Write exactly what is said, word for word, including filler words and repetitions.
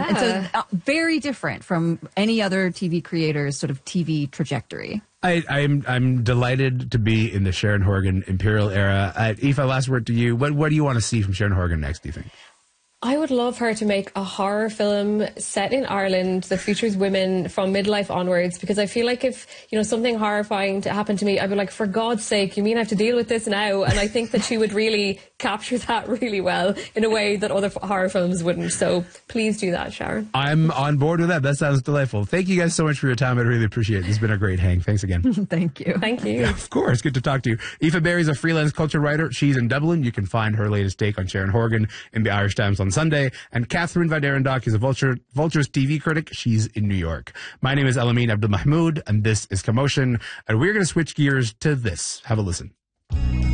Yeah. And so uh, very different from any other T V creator's sort of T V trajectory. I, I'm I'm delighted to be in the Sharon Horgan Imperial era. Uh, Aoife, last word to you. What what do you want to see from Sharon Horgan next, do you think? I would love her to make a horror film set in Ireland that features women from midlife onwards, because I feel like if, you know, something horrifying to happen to me, I'd be like, for God's sake, you mean I have to deal with this now? And I think that she would really capture that really well in a way that other horror films wouldn't. So please do that, Sharon. I'm on board with that. That sounds delightful. Thank you guys so much for your time. I really appreciate it. This has been a great hang. Thanks again. Thank you. Thank you. Yeah, of course. Good to talk to you. Aoife Berry's a freelance culture writer. She's in Dublin. You can find her latest take on Sharon Horgan in the Irish Times on Sunday. And Catherine Van Derendock is a Vulture, Vulture's T V critic. She's in New York. My name is Elamine Abdul Mahmoud, and this is Commotion. And we're going to switch gears to this. Have a listen.